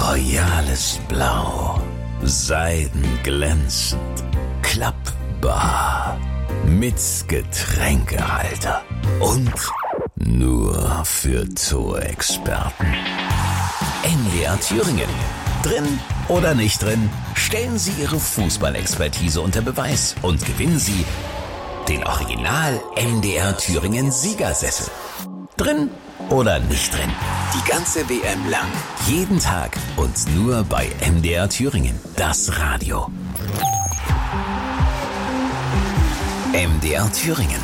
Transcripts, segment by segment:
royales Blau, seidenglänzend, klappbar, mit Getränkehalter und nur für Zoo-Experten. MDR Thüringen. Drin oder nicht drin, stellen Sie Ihre Fußballexpertise unter Beweis und gewinnen Sie den Original MDR Thüringen Siegersessel. Drin oder nicht drin, die ganze WM lang, jeden Tag und nur bei MDR Thüringen, das Radio. MDR Thüringen,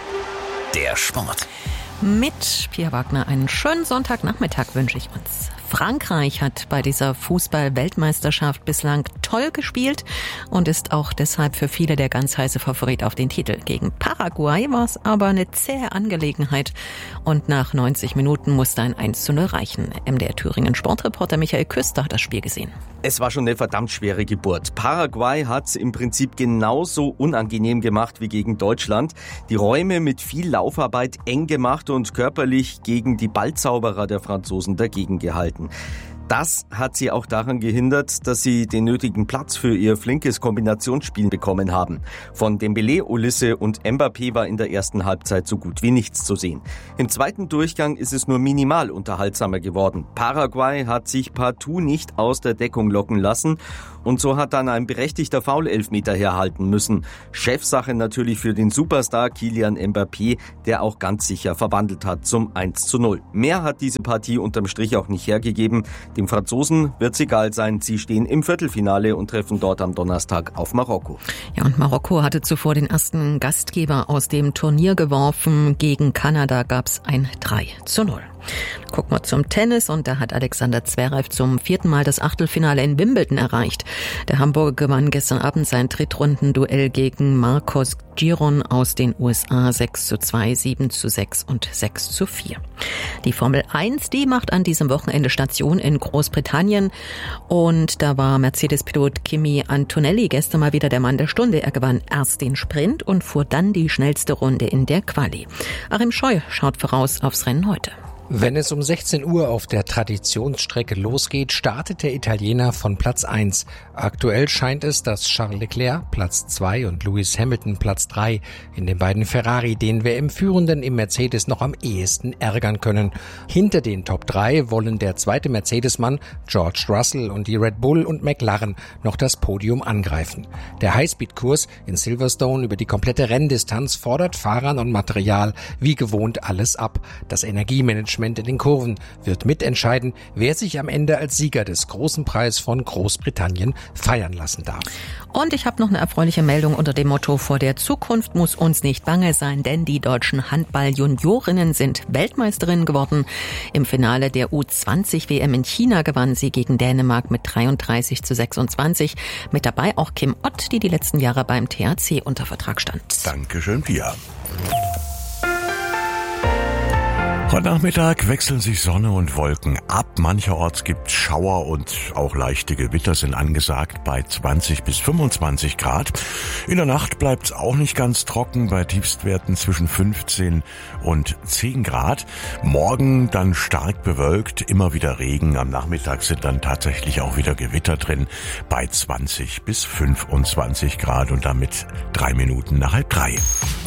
der Sport. Mit Pia Wagner einen schönen Sonntagnachmittag wünsche ich uns. Frankreich hat bei dieser Fußball-Weltmeisterschaft bislang toll gespielt und ist auch deshalb für viele der ganz heiße Favorit auf den Titel. Gegen Paraguay war es aber eine zähe Angelegenheit und nach 90 Minuten musste ein 1:0 reichen. MDR Thüringen Sportreporter Michael Küster hat das Spiel gesehen. Es war schon eine verdammt schwere Geburt. Paraguay hat es im Prinzip genauso unangenehm gemacht wie gegen Deutschland. Die Räume mit viel Laufarbeit eng gemacht und körperlich gegen die Ballzauberer der Franzosen dagegen gehalten. Das hat sie auch daran gehindert, dass sie den nötigen Platz für ihr flinkes Kombinationsspiel bekommen haben. Von Dembélé, Olise und Mbappé war in der ersten Halbzeit so gut wie nichts zu sehen. Im zweiten Durchgang ist es nur minimal unterhaltsamer geworden. Paraguay hat sich partout nicht aus der Deckung locken lassen und so hat dann ein berechtigter Foul-Elfmeter herhalten müssen. Chefsache natürlich für den Superstar Kylian Mbappé, der auch ganz sicher verwandelt hat zum 1:0. Mehr hat diese Partie unterm Strich auch nicht hergegeben. Den Franzosen wird's egal sein. Sie stehen im Viertelfinale und treffen dort am Donnerstag auf Marokko. Ja, und Marokko hatte zuvor den ersten Gastgeber aus dem Turnier geworfen. Gegen Kanada gab's ein 3:0. Gucken wir zum Tennis und da hat Alexander Zverev zum 4. Mal das Achtelfinale in Wimbledon erreicht. Der Hamburger gewann gestern Abend sein Drittrundenduell gegen Marcos Giron aus den USA 6:2, 7:6 und 6:4. Die Formel 1, die macht an diesem Wochenende Station in Großbritannien und da war Mercedes-Pilot Kimi Antonelli gestern mal wieder der Mann der Stunde. Er gewann erst den Sprint und fuhr dann die schnellste Runde in der Quali. Achim Scheu schaut voraus aufs Rennen heute. Wenn es um 16 Uhr auf der Traditionsstrecke losgeht, startet der Italiener von Platz 1. Aktuell scheint es, dass Charles Leclerc Platz 2 und Lewis Hamilton Platz 3 in den beiden Ferrari den WM-Führenden im Mercedes noch am ehesten ärgern können. Hinter den Top 3 wollen der zweite Mercedes-Mann George Russell und die Red Bull und McLaren noch das Podium angreifen. Der Highspeed-Kurs in Silverstone über die komplette Renndistanz fordert Fahrern und Material wie gewohnt alles ab. Das Energiemanagement in den Kurven wird mitentscheiden, wer sich am Ende als Sieger des großen Preis von Großbritannien feiern lassen darf. Und ich habe noch eine erfreuliche Meldung unter dem Motto: Vor der Zukunft muss uns nicht bange sein, denn die deutschen Handball-Juniorinnen sind Weltmeisterinnen geworden. Im Finale der U20-WM in China gewannen sie gegen Dänemark mit 33:26. Mit dabei auch Kim Ott, die letzten Jahre beim THC unter Vertrag stand. Dankeschön, Pia. Heute Nachmittag wechseln sich Sonne und Wolken ab. Mancherorts gibt's Schauer und auch leichte Gewitter sind angesagt bei 20 bis 25 Grad. In der Nacht bleibt's auch nicht ganz trocken bei Tiefstwerten zwischen 15 und 10 Grad. Morgen dann stark bewölkt, immer wieder Regen. Am Nachmittag sind dann tatsächlich auch wieder Gewitter drin bei 20 bis 25 Grad und damit 3 Minuten nach 2:30.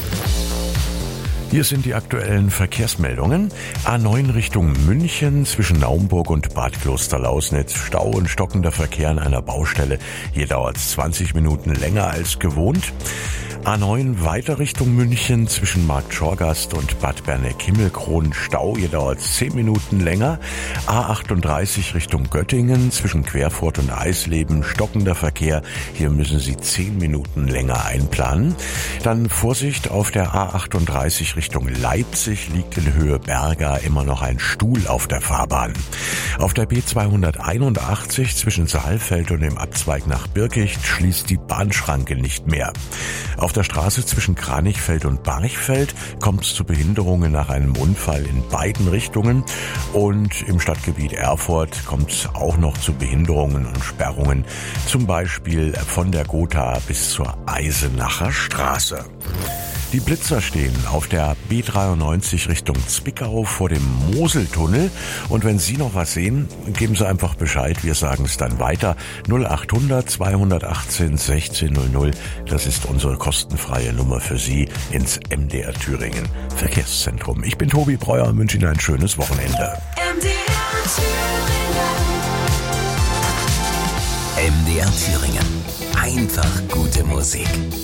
Hier sind die aktuellen Verkehrsmeldungen. A9 Richtung München zwischen Naumburg und Bad Klosterlausnitz. Stau und stockender Verkehr an einer Baustelle. Hier dauert es 20 Minuten länger als gewohnt. A9 weiter Richtung München zwischen Markt Schorgast und Bad Berneck-Himmelkron. Stau, hier dauert es 10 Minuten länger. A38 Richtung Göttingen zwischen Querfurt und Eisleben. Stockender Verkehr. Hier müssen Sie 10 Minuten länger einplanen. Dann Vorsicht auf der A38 Richtung Leipzig liegt in Höhe Berga immer noch ein Stuhl auf der Fahrbahn. Auf der B281 zwischen Saalfeld und dem Abzweig nach Birkicht schließt die Bahnschranke nicht mehr. Auf der Straße zwischen Kranichfeld und Barchfeld kommt es zu Behinderungen nach einem Unfall in beiden Richtungen und im Stadtgebiet Erfurt kommt es auch noch zu Behinderungen und Sperrungen, zum Beispiel von der Gotha bis zur Eisenacher Straße. Die Blitzer stehen auf der B93 Richtung Zwickau vor dem Moseltunnel. Und wenn Sie noch was sehen, geben Sie einfach Bescheid. Wir sagen es dann weiter. 0800 218 1600. Das ist unsere kostenfreie Nummer für Sie ins MDR Thüringen Verkehrszentrum. Ich bin Tobi Breuer und wünsche Ihnen ein schönes Wochenende. MDR Thüringen. Einfach gute Musik.